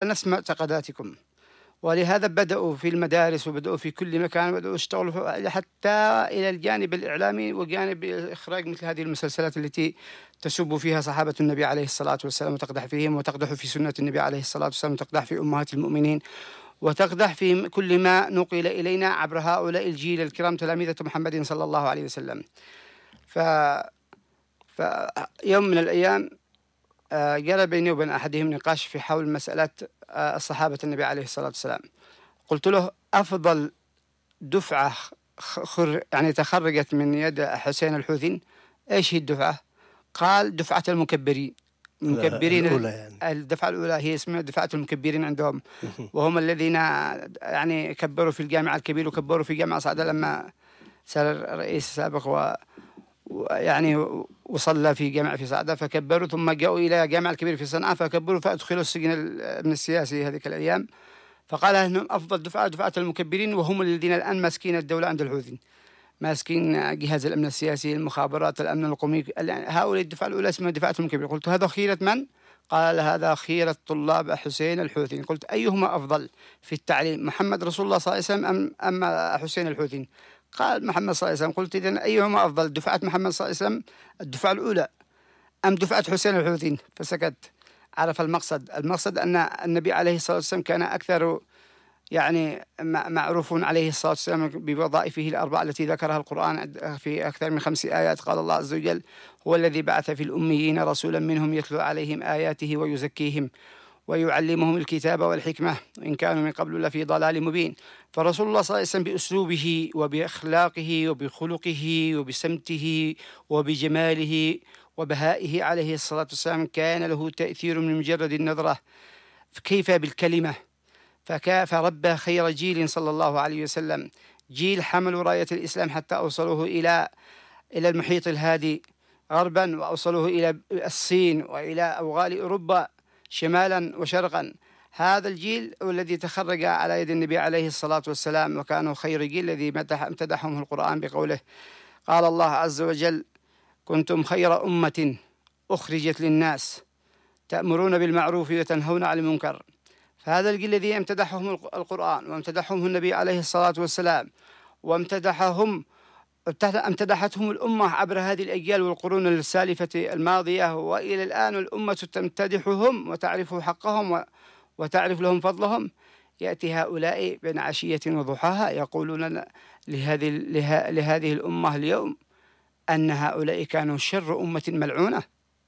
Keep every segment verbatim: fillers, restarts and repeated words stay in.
نفس معتقداتكم. ولهذا بدأوا في المدارس وبدأوا في كل مكان، بدأوا يشتغلوا حتى إلى الجانب الإعلامي وجانب إخراج مثل هذه المسلسلات التي تسب فيها صحابة النبي عليه الصلاة والسلام وتقدح فيهم وتقدح في سنة النبي عليه الصلاة والسلام وتقدح في أمهات المؤمنين وتقدح في كل ما نقل إلينا عبر هؤلاء الجيل الكرام تلاميذة محمد صلى الله عليه وسلم. ف فيوم من الأيام جرى بيني وبين أحدهم نقاش في حول مسألة الصحابة النبي عليه الصلاة والسلام. قلت له: أفضل دفعة خر يعني تخرجت من يد حسين الحوثي إيش هي الدفعة؟ قال: دفعة المكبرين. المكبرين الأولى يعني. الدفعة الأولى هي اسمها دفعة المكبرين عندهم، وهم الذين يعني كبروا في الجامع الكبير وكبروا في جامع صعدة لما صار الرئيس السابق و ويعني وصلى في جامع في صعدة فكبروا، ثم جاءوا إلى جامع الكبير في صنعاء فكبروا فأدخلوا السجن من السياسي هذيك الأيام. فقال أنهم أفضل دفعة دفعة المكبرين، وهم الذين الآن ماسكين الدولة عند الحوثي، ماسكين جهاز الأمن السياسي، المخابرات، الأمن القومي. هؤلاء الدفعة الأولى اسمها دفعة المكبرين. قلت: هذا خيرة من؟ قال: هذا خيرة طلاب حسين الحوثي. قلت: أيهما أفضل في التعليم، محمد رسول الله صلى الله عليه وسلم أم أم حسين الحوثي؟ قال: محمد صلى الله عليه وسلم. قلت: إذن أيهما أفضل، دفعة محمد صلى الله عليه وسلم الدفعة الأولى أم دفعة حسين الحوثي؟ فسكت. عرف المقصد. المقصد أن النبي عليه الصلاة والسلام كان أكثر يعني معروف عليه الصلاة والسلام بوظائفه الأربعة التي ذكرها القرآن في أكثر من خمس آيات. قال الله عز وجل: هو الذي بعث في الأميين رسولا منهم يتلو عليهم آياته ويزكيهم ويعلمهم الكتاب والحكمة وإن كانوا من قبل لفي ضلال مبين. فرسول الله صلى الله عليه وسلم بأسلوبه وبأخلاقه وبخلقه وبسمته وبجماله وبهائه عليه الصلاة والسلام كان له تأثير من مجرد النظرة، كيف بالكلمة. فربى خير جيل صلى الله عليه وسلم، جيل حملوا راية الإسلام حتى أوصلوه إلى إلى المحيط الهادي غربا، وأوصلوه إلى الصين وإلى أوغال أوروبا شمالا وشرقا. هذا الجيل هو الذي تخرج على يد النبي عليه الصلاة والسلام، وكانوا خير جيل الذي امتدحهم القرآن بقوله: قال الله عز وجل: كنتم خير أمة أخرجت للناس تأمرون بالمعروف وتنهون عن المنكر. فهذا الجيل الذي امتدحهم القرآن وامتدحهم النبي عليه الصلاة والسلام وامتدحهم امتدحتهم الأمة عبر هذه الأجيال والقرون السالفة الماضية، وإلى الآن الأمة تمتدحهم وتعرف حقهم وتعرف لهم فضلهم. يأتي هؤلاء بين عشية وضحاها يقولون لهذه لهذه الأمة اليوم أن هؤلاء كانوا شر أمة ملعونة.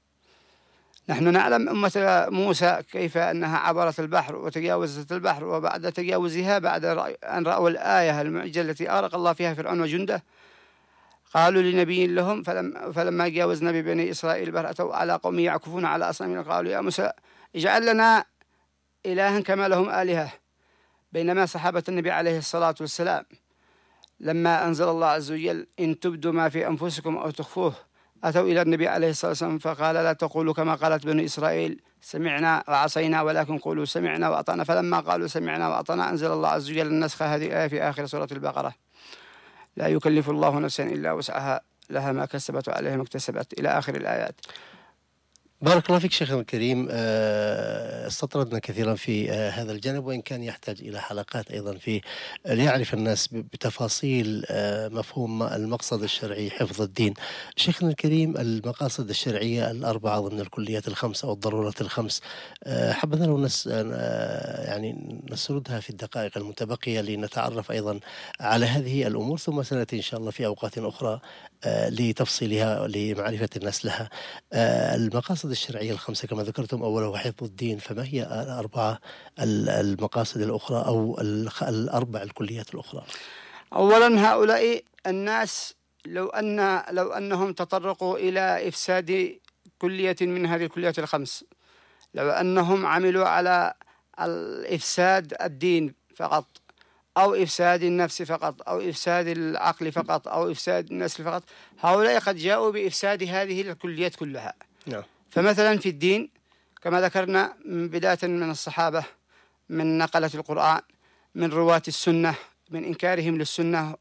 نحن نعلم أمة موسى كيف أنها عبرت البحر وتجاوزت البحر، وبعد تجاوزها بعد أن رأوا الآية المعجزة التي أغرق الله فيها فرعون وجنده قالوا لنبي لهم فلم فلما جاوزنا ببني إسرائيل البحر أتوا على قوم يعكفون على أصنام قالوا يا موسى اجعل لنا إلها كما لهم آلهة. بينما صحابة النبي عليه الصلاة والسلام لما أنزل الله عز وجل: إن تبدوا ما في أنفسكم أو تخفوه، أتوا إلى النبي عليه الصلاة والسلام فقال: لا تقولوا كما قالت بني إسرائيل سمعنا وعصينا ولكن قولوا سمعنا وأطعنا. فلما قالوا سمعنا وأطعنا أنزل الله عز وجل النسخ هذه الآية في آخر سورة البقرة: لا يكلف الله نفسا إلا وسعها لها ما كسبت وعليها ما اكتسبت، إلى آخر الآيات. بارك الله فيك شيخنا الكريم. استطردنا كثيرا في هذا الجانب، وإن كان يحتاج إلى حلقات أيضا في ليعرف الناس بتفاصيل مفهوم المقصد الشرعي حفظ الدين. شيخنا الكريم، المقاصد الشرعية الأربعة ضمن الكليات الخمس أو الضرورات الخمس، حبذا لو نس يعني نسردها في الدقائق المتبقية لنتعرف أيضا على هذه الأمور، ثم سنأتي إن شاء الله في أوقات أخرى لتفصيلها لمعرفة الناس لها. المقاصد الشرعية الخمسة كما ذكرتم أولا حفظ الدين، فما هي الأربعة المقاصد الأخرى أو الأربع الكليات الأخرى؟ أولا هؤلاء الناس لو أن لو أنهم تطرقوا إلى إفساد كلية من هذه الكليات الخمس، لو أنهم عملوا على الإفساد الدين فقط أو إفساد النفس فقط أو إفساد العقل فقط أو إفساد النسل فقط، هؤلاء قد جاءوا بإفساد هذه الكليات كلها. نعم. فمثلا في الدين كما ذكرنا من بداية من الصحابة، من نقلة القرآن، من رواة السنة، من إنكارهم للسنة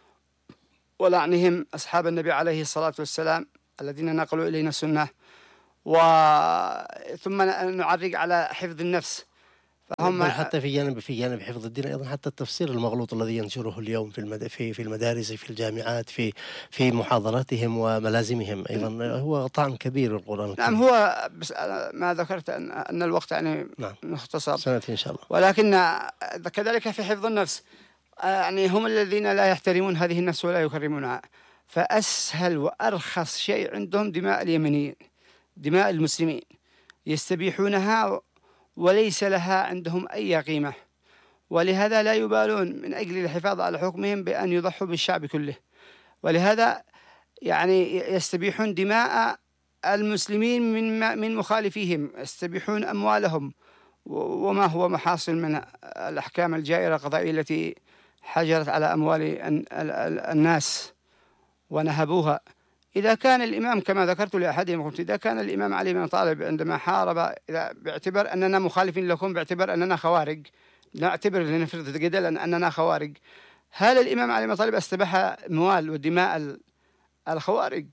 ولعنهم أصحاب النبي عليه الصلاة والسلام الذين نقلوا إلينا السنة، وثم نعرج على حفظ النفس. فهم بل حتى في جانب في جانب حفظ الدين أيضا، حتى التفسير المغلوط الذي ينشره اليوم في المد في في المدارس، في الجامعات، في في محاضراتهم وملازمهم أيضا، هو طعن كبير القرآن نعم. الكريم. هو بس ما ذكرت أن أن الوقت يعني نعم مختصر، سنأتي إن شاء الله. ولكن كذلك في حفظ النفس، يعني هم الذين لا يحترمون هذه النفس ولا يكرمونها، فأسهل وأرخص شيء عندهم دماء اليمنيين، دماء المسلمين، يستبيحونها وليس لها عندهم أي قيمة، ولهذا لا يبالون من أجل الحفاظ على حكمهم بأن يضحوا بالشعب كله، ولهذا يعني يستبيحون دماء المسلمين من من مخالفيهم، يستبيحون أموالهم، وما هو محاصل من الأحكام الجائرة القضائية التي حجرت على أموال الناس ونهبوها. إذا كان الإمام كما ذكرت لأحدهم قلت إذا كان الإمام علي بن طالب عندما حارب باعتبار أننا مخالفين لكم، باعتبار أننا خوارج، نعتبر لنفرض جدلا أننا خوارج، هل الإمام علي بن طالب استباح أموال ودماء الخوارج؟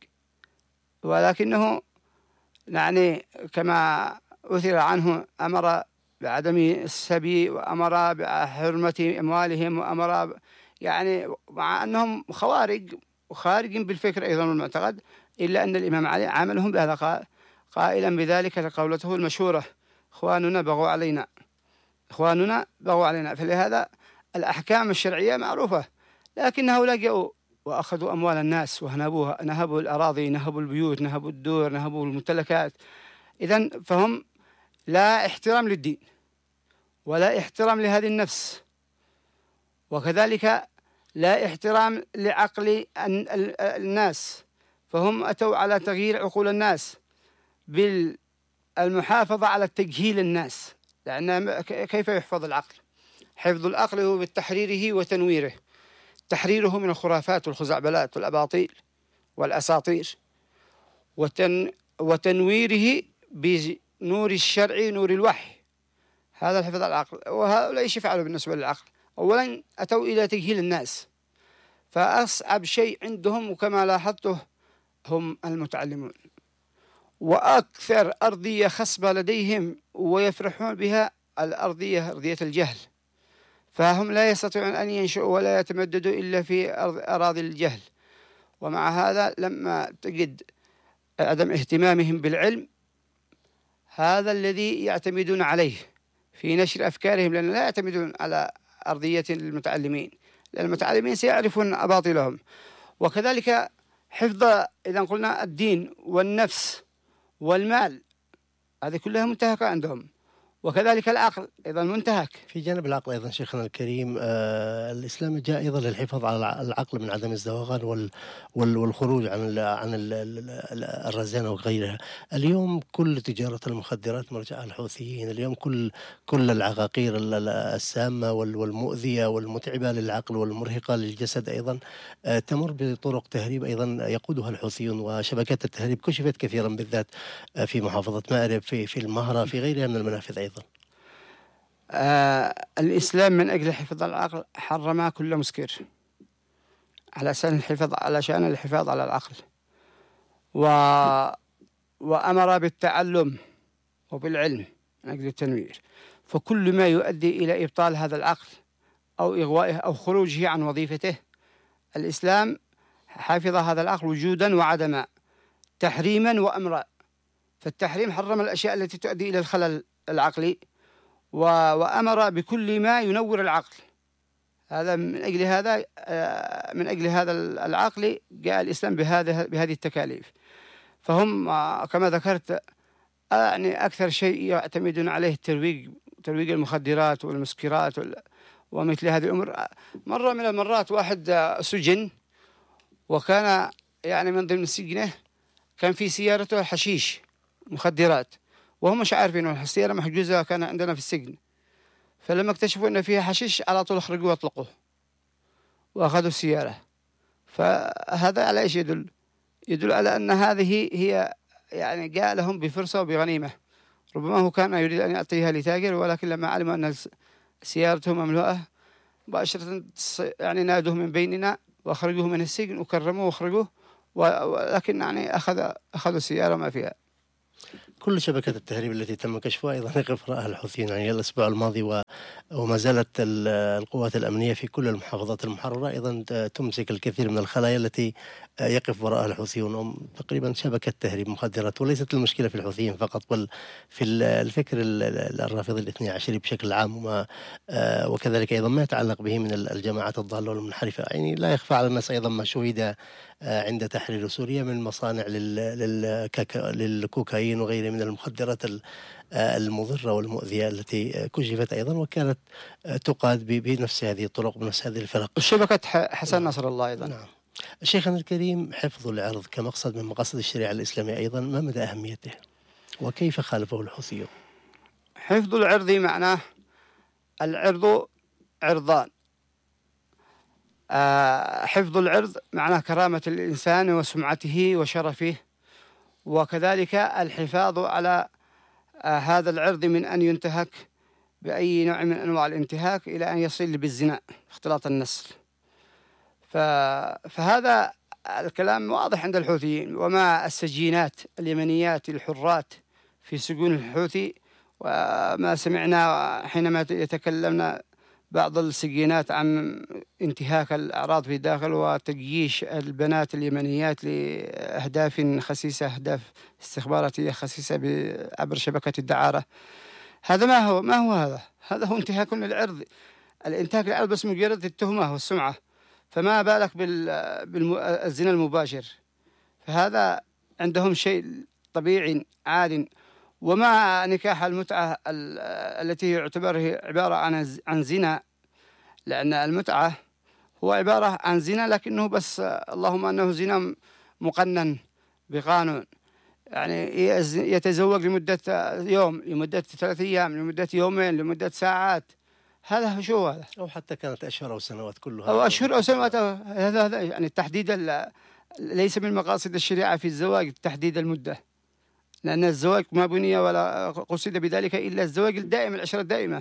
ولكنه يعني كما أثر عنه أمر بعدم السبي، وأمر بحرمة أموالهم، وأمر يعني مع أنهم خوارج وخارج بالفكر أيضا والمعتقد، إلا أن الإمام علي عاملهم بهذا، قائلا بذلك قولته المشهورة: إخواننا بغوا علينا، إخواننا بغوا علينا. فلهذا الأحكام الشرعية معروفة، لكن هؤلاء جاءوا وأخذوا أموال الناس ونهبوها، نهبوا الأراضي، نهبوا البيوت، نهبوا الدور، نهبوا الممتلكات. إذن فهم لا احترام للدين ولا احترام لهذه النفس، وكذلك لا احترام لعقل الناس، فهم أتوا على تغيير عقول الناس بالمحافظة على تجهيل الناس، لأن كيف يحفظ العقل؟ حفظ العقل هو بتحريره وتنويره، تحريره من الخرافات والخزعبلات والأباطيل والأساطير، وتن وتنويره بنور الشرع، نور الوحي. هذا الحفظ على العقل، وهؤلاء ايش يفعلوا بالنسبة للعقل؟ أولا أتوا إلى تجهيل الناس، فأصعب شيء عندهم وكما لاحظته هم المتعلمون، وأكثر أرضية خصبة لديهم ويفرحون بها الأرضية، أرضية الجهل، فهم لا يستطيعون أن ينشؤوا ولا يتمددوا إلا في أراضي الجهل. ومع هذا لما تجد عدم اهتمامهم بالعلم، هذا الذي يعتمدون عليه في نشر أفكارهم، لأن لا يعتمدون على أرضية المتعلمين، لأن المتعلمين سيعرفون أباطلهم. وكذلك حفظ، إذا قلنا الدين والنفس والمال، هذه كلها منتهكة عندهم، وكذلك العقل أيضا منتهك. في جانب العقل أيضا شيخنا الكريم، آه الإسلام جاء أيضا للحفاظ على العقل من عدم الزواغان وال وال والخروج عن ال عن ال الرزانة وغيرها. اليوم كل تجارة المخدرات مرجعها الحوثيين، اليوم كل كل العقاقير السامة والمؤذية والمتعبة للعقل والمرهقة للجسد أيضا آه تمر بطرق تهريب أيضا يقودها الحوثيون، وشبكات التهريب كشفت كثيرا بالذات في محافظة مأرب، في في المهرة، في غيرها من المنافذ أيضا. آه الإسلام من أجل حفظ العقل حرم كل مسكر على شأن الحفاظ على شأن الحفاظ على العقل، و وأمر بالتعلم وبالعلم من أجل التنوير، فكل ما يؤدي إلى إبطال هذا العقل أو إغوائه أو خروجه عن وظيفته، الإسلام حافظ هذا العقل وجودا وعدما، تحريما وأمرا. فالتحريم حرم الأشياء التي تؤدي إلى الخلل العقلي، وأمر بكل ما ينور العقل. هذا من أجل هذا من أجل هذا العقل جاء الإسلام بهذه بهذه التكاليف. فهم كما ذكرت يعني أكثر شيء يعتمدون عليه الترويج، ترويج المخدرات والمسكرات ومثل هذه الأمور. مرة من المرات واحد سجن، وكان يعني من ضمن سجنه كان في سيارته حشيش مخدرات، وهم مش عارفين السيارة محجوزة كان عندنا في السجن. فلما اكتشفوا أن فيها حشيش على طول خرجوا واطلقوه وأخذوا السيارة. فهذا على إيش يدل؟ يدل على أن هذه هي يعني جاء لهم بفرصة وبغنيمة. ربما هو كان يريد أن يعطيها لتاجر، ولكن لما علموا أن سيارته مملوءة مباشرة يعني نادوه من بيننا وأخرجوه من السجن وكرموه وأخرجوه، ولكن يعني أخذ أخذوا السيارة ما فيها. كل شبكة التهريب التي تم كشفها أيضا يقف وراءها الحوثيين. يعني الأسبوع الماضي و... وما زالت القوات الأمنية في كل المحافظات المحررة أيضا تمسك الكثير من الخلايا التي يقف وراءها الحوثيون. هم تقريبا شبكة تهريب مخدرات، وليست المشكلة في الحوثيين فقط بل في الفكر الرافضي الاثني عشري بشكل عام، وما وكذلك أيضا ما يتعلق به من الجماعات الضالة والمنحرفة. يعني لا يخفى على الناس أيضا ما شهد عند تحرير سوريا من مصانع للكوكايين وغيره من المخدرات المضرة والمؤذية التي كشفت أيضا وكانت تقاد بنفس هذه الطرق بنفس هذه الفرق. شبكة حسن نصر الله أيضا. نعم. شيخنا الكريم، حفظ العرض كمقصد من مقاصد الشريعة الإسلامية أيضا ما مدى أهميته وكيف خالفه الحوثيون؟ حفظ العرض معناه العرض عرضان. آه حفظ العرض معناه كرامة الإنسان وسمعته وشرفه، وكذلك الحفاظ على آه هذا العرض من أن ينتهك بأي نوع من أنواع الانتهاك إلى أن يصل بالزنا اختلاط النسل. فهذا الكلام واضح عند الحوثيين، وما السجينات اليمنيات الحرات في سجون الحوثي، وما سمعنا حينما يتكلمنا بعض السجينات عن انتهاك الأعراض في الداخل وتجييش البنات اليمنيات لأهداف خسيسة، أهداف استخباراتية خسيسة عبر شبكة الدعارة. هذا ما هو ما هو هذا هذا هو انتهاك للعرض. الانتهاك للعرض بس مجرد التهمة والسمعة، فما بالك بالزنا المباشر. فهذا عندهم شيء طبيعي عاد. وما نكاح المتعة التي يعتبر عبارة عن عن زنا، لأن المتعة هو عبارة عن زنا لكنه بس اللهم أنه زنا مقنن بقانون. يعني يتزوج لمدة يوم، لمدة ثلاثة أيام، لمدة يومين، لمدة ساعات. هذا شو هذا؟ أو حتى كانت أشهر أو سنوات كلها. أو أشهر أو سنوات. هذا هذا يعني التحديد ليس من مقاصد الشريعة في الزواج تحديد المدة، لأن الزواج ما بني ولا قصد بذلك إلا الزواج الدائم، العشرة الدائمة.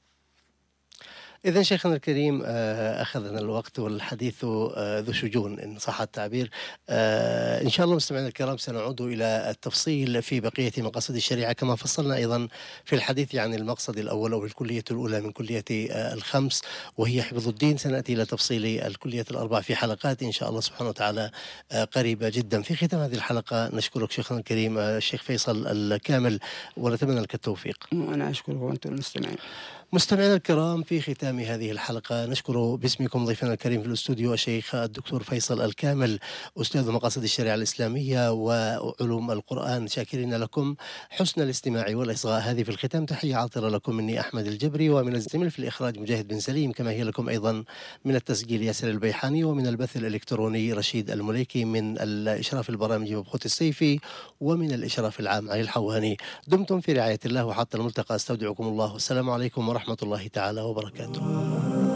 إذن شيخنا الكريم، أخذنا الوقت والحديث ذو شجون إن صح التعبير. إن شاء الله مستمعينا الكرام سنعود إلى التفصيل في بقية مقاصد الشريعة، كما فصلنا أيضا في الحديث عن المقصد الأول أو الكلية الأولى من كلية الخمس وهي حفظ الدين. سنأتي إلى تفصيل الكلية الأربع في حلقات إن شاء الله سبحانه وتعالى قريبة جدا. في ختام هذه الحلقة نشكرك شيخنا الكريم الشيخ فيصل الكامل ونتمنى لك التوفيق. وأنا أشكرك وأنتم المستمعين. مستمعينا الكرام، في ختام هذه الحلقة نشكر باسمكم ضيفنا الكريم في الاستوديو الشيخ الدكتور فيصل الكامل أستاذ مقاصد الشريعة الإسلامية وعلوم القرآن. شاكرين لكم حسن الاستماع والإصغاء. هذه في الختام تحية عاطرة لكم مني أحمد الجبري، ومن الزميل في الإخراج مجاهد بن سليم، كما هي لكم أيضا من التسجيل ياسر البيحاني، ومن البث الإلكتروني رشيد المليكي، من الإشراف البرامجي مبخوت السيفي، ومن الإشراف العام علي الحواني. دمتم في رعاية الله وحتى الملتقى. استودعكم الله والسلام عليكم ورحمة الله تعالى وبركاته.